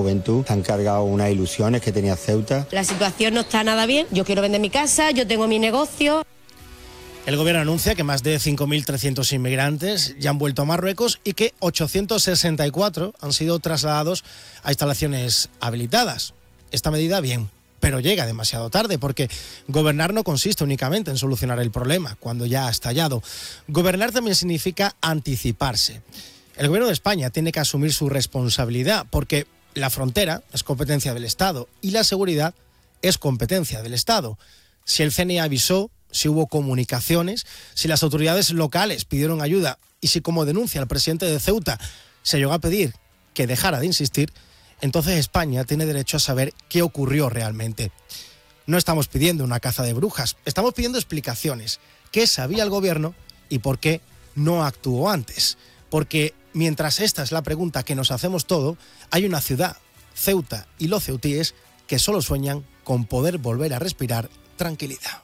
juventud, se han cargado unas ilusiones que tenía Ceuta. La situación no está nada bien, yo quiero vender mi casa, yo tengo mi negocio. El gobierno anuncia que más de 5.300 inmigrantes ya han vuelto a Marruecos y que 864 han sido trasladados a instalaciones habilitadas. Esta medida, bien, pero llega demasiado tarde, porque gobernar no consiste únicamente en solucionar el problema cuando ya ha estallado. Gobernar también significa anticiparse. El gobierno de España tiene que asumir su responsabilidad, porque la frontera es competencia del Estado y la seguridad es competencia del Estado. Si el CNI avisó, si hubo comunicaciones, si las autoridades locales pidieron ayuda y si, como denuncia el presidente de Ceuta, se llegó a pedir que dejara de insistir, entonces España tiene derecho a saber qué ocurrió realmente. No estamos pidiendo una caza de brujas, estamos pidiendo explicaciones. ¿Qué sabía el gobierno y por qué no actuó antes? Porque mientras esta es la pregunta que nos hacemos todo, hay una ciudad, Ceuta y los ceutíes, que solo sueñan con poder volver a respirar tranquilidad.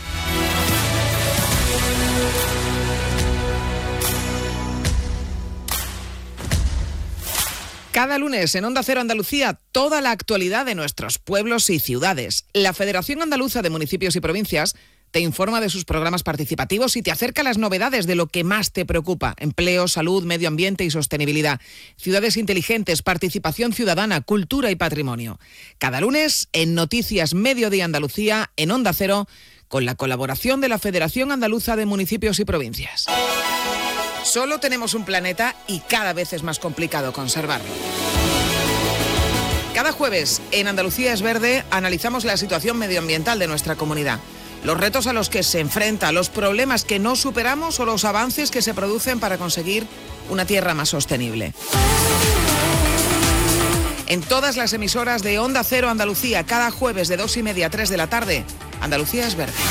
Cada lunes en Onda Cero Andalucía, toda la actualidad de nuestros pueblos y ciudades. La Federación Andaluza de Municipios y Provincias te informa de sus programas participativos y te acerca las novedades de lo que más te preocupa: empleo, salud, medio ambiente y sostenibilidad. Ciudades inteligentes, participación ciudadana, cultura y patrimonio. Cada lunes en Noticias Mediodía Andalucía, en Onda Cero, con la colaboración de la Federación Andaluza de Municipios y Provincias. Solo tenemos un planeta y cada vez es más complicado conservarlo. Cada jueves en Andalucía es Verde analizamos la situación medioambiental de nuestra comunidad, los retos a los que se enfrenta, los problemas que no superamos o los avances que se producen para conseguir una tierra más sostenible. En todas las emisoras de Onda Cero Andalucía, cada jueves de 2:30 a 3 de la tarde, Andalucía es Verde.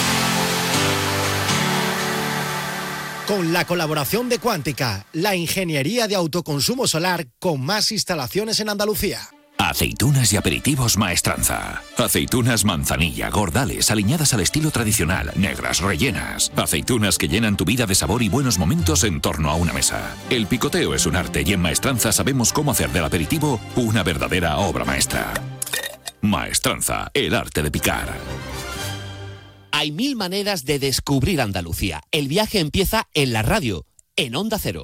Con la colaboración de Cuántica, la ingeniería de autoconsumo solar con más instalaciones en Andalucía. Aceitunas y aperitivos Maestranza. Aceitunas manzanilla, gordales, aliñadas al estilo tradicional, negras, rellenas. Aceitunas que llenan tu vida de sabor y buenos momentos en torno a una mesa. El picoteo es un arte y en Maestranza sabemos cómo hacer del aperitivo una verdadera obra maestra. Maestranza, el arte de picar. Hay 1000 maneras de descubrir Andalucía. El viaje empieza en la radio, en Onda Cero.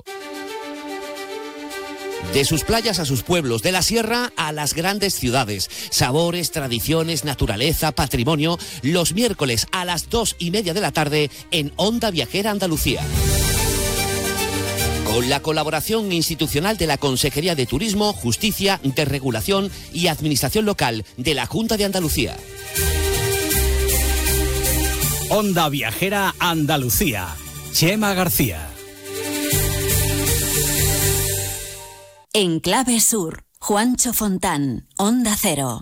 De sus playas a sus pueblos, de la sierra a las grandes ciudades. Sabores, tradiciones, naturaleza, patrimonio. Los miércoles a las 2:30 de la tarde en Onda Viajera Andalucía. Con la colaboración institucional de la Consejería de Turismo, Justicia, Desregulación y Administración Local de la Junta de Andalucía. Onda Viajera Andalucía. Chema García. En Clave Sur, Juancho Fontán, Onda Cero.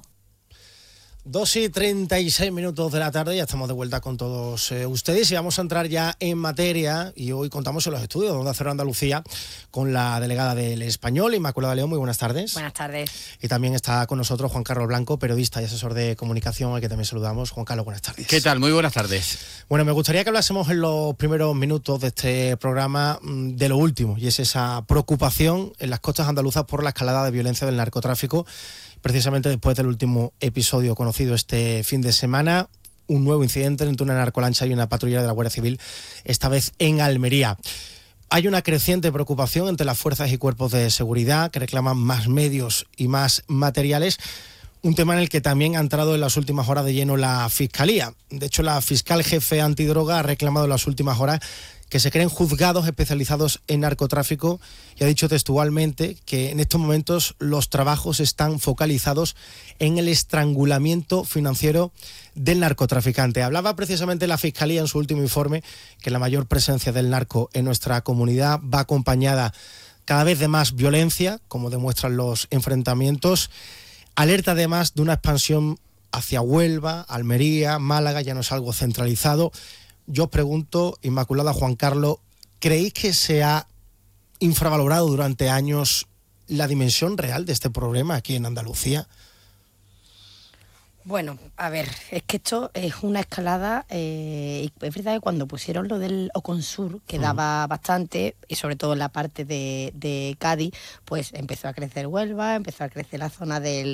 2:36 de la tarde, ya estamos de vuelta con todos ustedes y vamos a entrar ya en materia. Y hoy contamos en los estudios de Onda Cero Andalucía con la delegada del Español, Inmaculada León. Muy buenas tardes. Buenas tardes. Y también está con nosotros Juan Carlos Blanco, periodista y asesor de comunicación, al que también saludamos. Juan Carlos, buenas tardes. ¿Qué tal? Muy buenas tardes. Bueno, me gustaría que hablásemos en los primeros minutos de este programa de lo último, y es esa preocupación en las costas andaluzas por la escalada de violencia del narcotráfico, precisamente después del último episodio conocido este fin de semana, un nuevo incidente entre una narcolancha y una patrullera de la Guardia Civil, esta vez en Almería. Hay una creciente preocupación entre las fuerzas y cuerpos de seguridad que reclaman más medios y más materiales, un tema en el que también ha entrado en las últimas horas de lleno la Fiscalía. De hecho, la fiscal jefe antidroga ha reclamado en las últimas horas que se creen juzgados especializados en narcotráfico y ha dicho textualmente que en estos momentos los trabajos están focalizados en el estrangulamiento financiero del narcotraficante. Hablaba precisamente la Fiscalía en su último informe que la mayor presencia del narco en nuestra comunidad va acompañada cada vez de más violencia, como demuestran los enfrentamientos. Alerta además de una expansión hacia Huelva, Almería, Málaga, ya no es algo centralizado. Yo os pregunto, Inmaculada, Juan Carlos, ¿creéis que se ha infravalorado durante años la dimensión real de este problema aquí en Andalucía? Bueno, a ver, es que esto es una escalada, y es verdad que cuando pusieron lo del Oconsur, que daba bastante, y sobre todo en la parte de Cádiz, pues empezó a crecer Huelva, empezó a crecer la zona del